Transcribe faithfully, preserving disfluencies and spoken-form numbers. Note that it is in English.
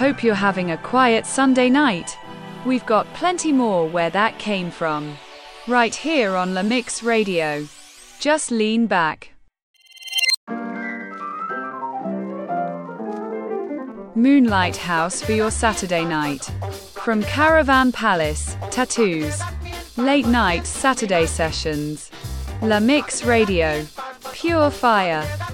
Hope you're having a quiet Sunday night. We've got plenty more where that came from. Right here on La Mix Radio. Just lean back. Moonlight House for your Saturday night. From Caravan Palace, tattoos, late night Saturday sessions. La Mix Radio. Pure fire.